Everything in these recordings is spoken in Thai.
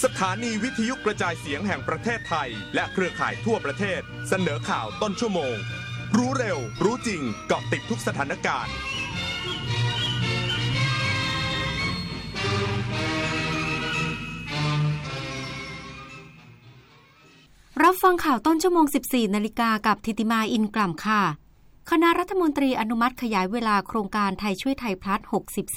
สถานีวิทยุกระจายเสียงแห่งประเทศไทยและเครือข่ายทั่วประเทศเสนอข่าวต้นชั่วโมงรู้เร็วรู้จริงเกาะติดทุกสถานการณ์รับฟังข่าวต้นชั่วโมง 14 นาฬิกากับธิติมาอินกล่ำค่ะคณะรัฐมนตรีอนุมัติขยายเวลาโครงการไทยช่วยไทยพลัส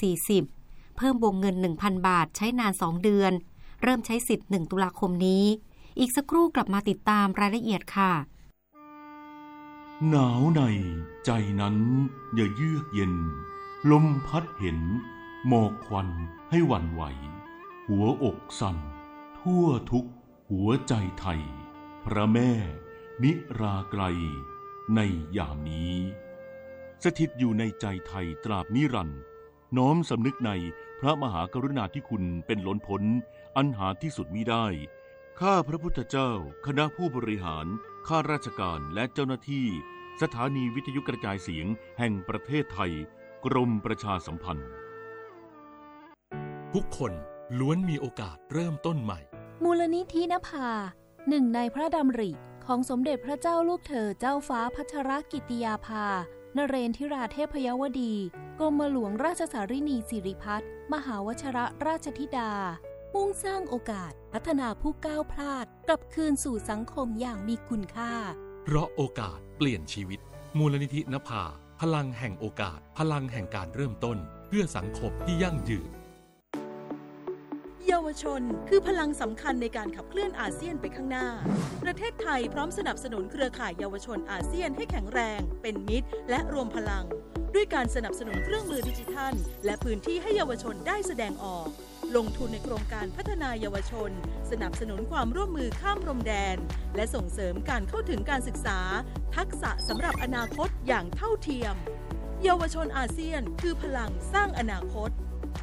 60-40 เพิ่มวงเงิน 1,000 บาทใช้นาน 2 เดือนเริ่มใช้สิทธิ์ 1 ตุลาคมนี้อีกสักครู่กลับมาติดตามรายละเอียดค่ะหนาวในใจนั้นอย่าเยือกเย็นลมพัดเห็นหมอกควันให้หวั่นไหวหัวอกสั่นทั่วทุกหัวใจไทยพระแม่นิราไกลในยามนี้สถิตอยู่ในใจไทยตราบนิรันดร์น้อมสำนึกในพระมหากรุณาธิคุณเป็นล้นพ้นอันหาที่สุดมิได้ข้าพระพุทธเจ้าคณะผู้บริหารข้าราชการและเจ้าหน้าที่สถานีวิทยุกระจายเสียงแห่งประเทศไทยกรมประชาสัมพันธ์ทุกคนล้วนมีโอกาสเริ่มต้นใหม่มูลนิธินภาหนึ่งในพระดำริของสมเด็จพระเจ้าลูกเธอเจ้าฟ้าพัชรกิติยาภานเรนทิราเทพยวดีกรมหลวงราชสารินีสิริพัฒน์มหาวชิรราชธิดามุ่งสร้างโอกาสพัฒนาผู้ก้าวพลาดกลับคืนสู่สังคมอย่างมีคุณค่าเพราะโอกาสเปลี่ยนชีวิตมูลนิธินภาพลังแห่งโอกาสพลังแห่งการเริ่มต้นเพื่อสังคมที่ยั่งยืนเยาวชนคือพลังสำคัญในการขับเคลื่อนอาเซียนไปข้างหน้าประเทศไทยพร้อมสนับสนุนเครือข่ายเยาวชนอาเซียนให้แข็งแรงเป็นมิตรและรวมพลังด้วยการสนับสนุนเครื่องมือดิจิทัลและพื้นที่ให้เยาวชนได้แสดงออกลงทุนในโครงการพัฒนาเยาวชนสนับสนุนความร่วมมือข้ามพรมแดนและส่งเสริมการเข้าถึงการศึกษาทักษะสำหรับอนาคตอย่างเท่าเทียมเยาวชนอาเซียนคือพลังสร้างอนาคต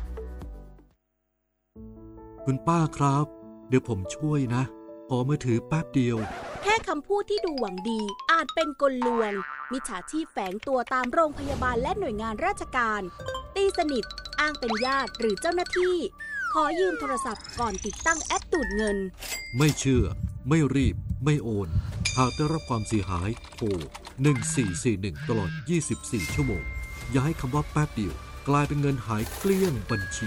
คุณป้าครับเดี๋ยวผมช่วยนะขอมือถือแป๊บเดียวแค่คำพูดที่ดูหวังดีอาจเป็นกลลวงมิจฉาชีพแฝงตัวตามโรงพยาบาลและหน่วยงานราชการตีสนิทอ้างเป็นญาติหรือเจ้าหน้าที่ขอยืมโทรศัพท์ก่อนติดตั้งแอปดูดเงินไม่เชื่อไม่รีบไม่โอนหากได้รับความเสียหายโทร1441ตลอด24ชั่วโมงอย่าให้คำว่าแป๊บเดียวกลายเป็นเงินหายเกลี้ยงบัญชี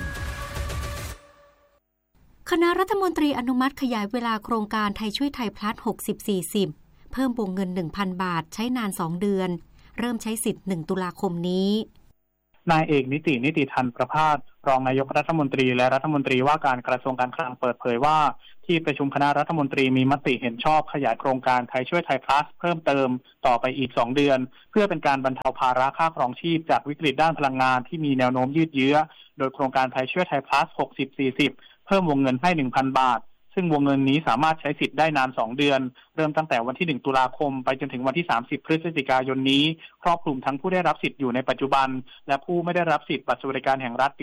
คณะรัฐมนตรีอนุมัติขยายเวลาโครงการไทยช่วยไทยพลัส 60-40 เพิ่มวงเงิน 1,000 บาทใช้นาน 2 เดือนเริ่มใช้สิทธิ์ 1 ตุลาคมนี้นายเอกนิติธันประภาสรองนายกรัฐมนตรีและรัฐมนตรีว่าการกระทรวงการคลังเปิดเผยว่าที่ประชุมคณะรัฐมนตรีมีมติเห็นชอบขยายโครงการไทยช่วยไทยพลัสเพิ่มเติมต่อไปอีก2 เดือนเพื่อเป็นการบรรเทาภาระค่าครองชีพจากวิกฤตด้านพลังงานที่มีแนวโน้มยืดเยื้อโดยโครงการไทยช่วยไทยพลัส 60-40 เพิ่มวงเงินให้ 1,000 บาทซึ่งวงเงินนี้สามารถใช้สิทธิ์ได้นาน2 เดือนเริ่มตั้งแต่วันที่1 ตุลาคมไปจนถึงวันที่30 พฤศจิกายนนี้ครอบคลุมทั้งผู้ได้รับสิทธิ์อยู่ในปัจจุบันและผู้ไม่ได้รับสิทธิ์บัตรสวัสดิการแห่งรัฐปี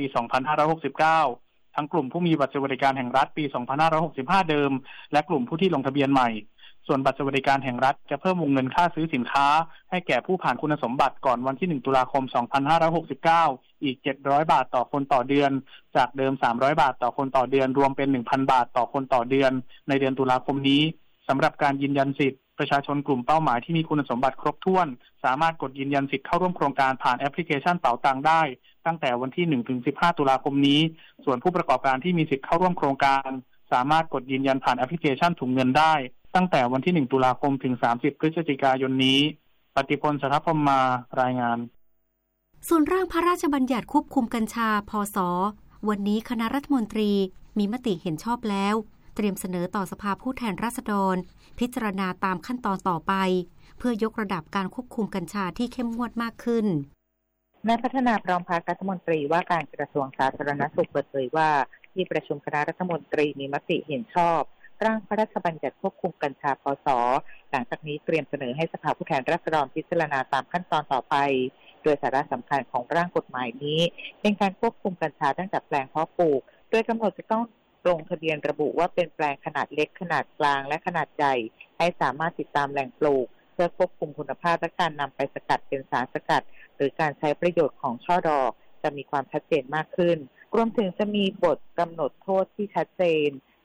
2569 ทั้งกลุ่มผู้มีบัตรสวัสดิการแห่งรัฐปี 2565 เดิมและกลุ่มผู้ที่ลงทะเบียนใหม่ส่วนบัตรสวัสดิการแห่งรัฐจะเพิ่มวงเงินค่าซื้อสินค้าให้แก่ผู้ผ่านคุณสมบัติก่อนวันที่1 ตุลาคม 2569 อีก700 บาทต่อคนต่อเดือนจากเดิม300 บาทต่อคนต่อเดือนรวมเป็น 1,000 บาทต่อคนต่อเดือนในเดือนตุลาคมนี้สำหรับการยืนยันสิทธิ์ประชาชนกลุ่มเป้าหมายที่มีคุณสมบัติครบถ้วนสามารถกดยืนยันสิทธิ์เข้าร่วมโครงการผ่านแอปพลิเคชันเป๋าตังได้ตั้งแต่วันที่1 ถึง 15 ตุลาคมนี้ส่วนผู้ประกอบการที่มีสิทธิ์เข้าร่วมโครงการสามารถกดยืนยันผ่านแอปพลิเคชันถุงเงินได้ตั้งแต่วันที่1 ตุลาคมถึง30 พฤศจิกายนนี้ปฏิพล สัทธพรหมมารายงานส่วนร่างพระราชบัญญัติควบคุมกัญชาพ.ศ.วันนี้คณะรัฐมนตรีมีมติเห็นชอบแล้วเตรียมเสนอต่อสภาผู้แทนราษฎรพิจารณาตามขั้นตอนต่อไปเพื่อยกระดับการควบคุมกัญชาที่เข้มงวดมากขึ้นนายพัฒนาพร้อมพัฒน์รัฐมนตรีว่าการกระทรวงสาธารณสุขเปิดเผยว่าที่ประชุมคณะรัฐมนตรีมีมติเห็นชอบร่างพระราชบัญญัติควบคุมกัญชาพ.ศ.หลังจากนี้เตรียมเสนอให้สภาผู้แทนราษฎรพิจารณาตามขั้นตอนต่อไปโดยสาระสำคัญของร่างกฎหมายนี้เป็นการควบคุมกัญชาตั้งแต่แปลงเพาะปลูกโดยกำหนดจะต้องลงทะเบียนระบุว่าเป็นแปลงขนาดเล็กขนาดกลางและขนาดใหญ่ให้สามารถติดตามแหล่งปลูกเพื่อควบคุมคุณภาพและการนำไปสกัดเป็นสารสกัดหรือการใช้ประโยชน์ของช่อดอกจะมีความชัดเจนมากขึ้นรวมถึงจะมีบทกำหนดโทษที่ชัดเจน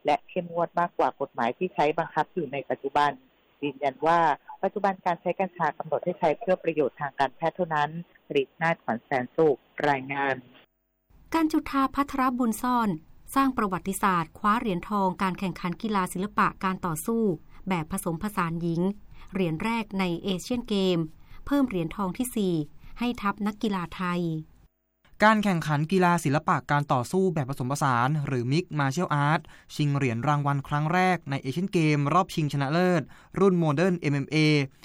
และเข้มงวดมากกว่ากฎหมายที่ใช้บังคับอยู่ในปัจจุบันยืนยันว่าปัจจุบันการใช้กัญชากำหนดให้ใช้เพื่อประโยชน์ทางการแพทย์เท่านั้นปริศนาถขวัญแสนสุขรายงานการจุฑาภัทรบุญซ่อนสร้างประวัติศาสตร์คว้าเหรียญทองการแข่งขันกีฬาศิลปะการต่อสู้แบบผสมผสานหญิงเหรียญแรกในเอเชียนเกมเพิ่มเหรียญทองที่4ให้ทัพนักกีฬาไทยการแข่งขันกีฬาศิลปะการต่อสู้แบบผสมผสานหรือ Mixed Martial Arts ชิงเหรียญรางวัลครั้งแรกในเอเชียนเกมรอบชิงชนะเลิศรุ่นโมเดิร์น MMA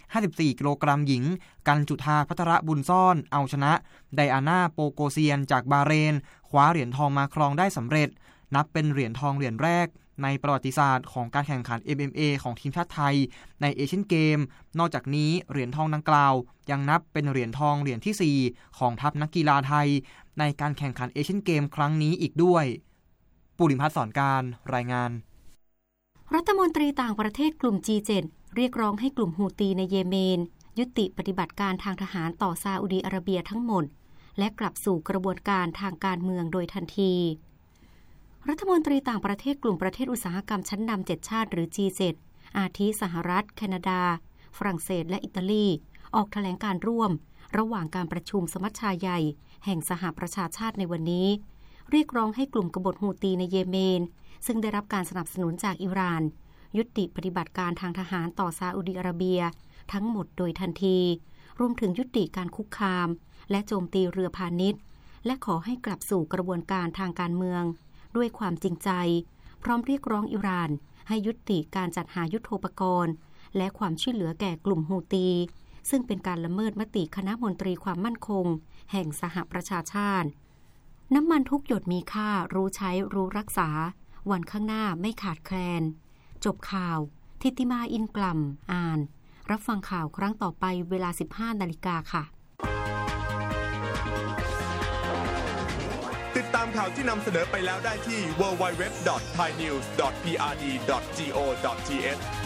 54 กิโลกรัมหญิงกันจุฑาภัทรบุญซ่อนเอาชนะไดอาน่าโปโกเซียนจากบาห์เรนคว้าเหรียญทองมาครองได้สำเร็จนับเป็นเหรียญทองเหรียญแรกในประวัติศาสตร์ของการแข่งขัน MMA ของทีมชาติไทยในเอเชียนเกมนอกจากนี้เหรียญทองดังกล่าวยังนับเป็นเหรียญทองเหรียญที่4ของทัพนักกีฬาไทยในการแข่งขันเอเชียนเกมครั้งนี้อีกด้วยปุริพัฒน์สอนการรายงานรัฐมนตรีต่างประเทศกลุ่ม G7 เรียกร้องให้กลุ่มฮูตีในเยเมนยุติปฏิบัติการทางทหารต่อซาอุดิอาระเบียทั้งหมดและกลับสู่กระบวนการทางการเมืองโดยทันทีรัฐมนตรีต่างประเทศกลุ่มประเทศอุตสาหกรรมชั้นนำ7ชาติหรือ G7 อาทิสหรัฐแคนาดาฝรั่งเศสและอิตาลีออกแถลงการร่วมระหว่างการประชุมสมัชชาใหญ่แห่งสหประชาชาติในวันนี้เรียกร้องให้กลุ่มกบฏฮูตีในเยเมนซึ่งได้รับการสนับสนุนจากอิหร่านยุติปฏิบัติการทางทหารต่อซาอุดิอาระเบียทั้งหมดโดยทันทีรวมถึงยุติการคุกคามและโจมตีเรือพาณิชย์และขอให้กลับสู่กระบวนการทางการเมืองด้วยความจริงใจพร้อมเรียกร้องอิหร่านให้ยุติการจัดหายุทโธปกรณ์และความช่วยเหลือแก่กลุ่มฮูตีซึ่งเป็นการละเมิดมติคณะมนตรีความมั่นคงแห่งสหประชาชาติน้ำมันทุกหยดมีค่ารู้ใช้รู้รักษาวันข้างหน้าไม่ขาดแคลนจบข่าวทิติมาอินกล่ำอ่านรับฟังข่าวครั้งต่อไปเวลา 15:00 น.ค่ะติดตามข่าวที่นำเสนอไปแล้วได้ที่ www.thainews.prd.go.th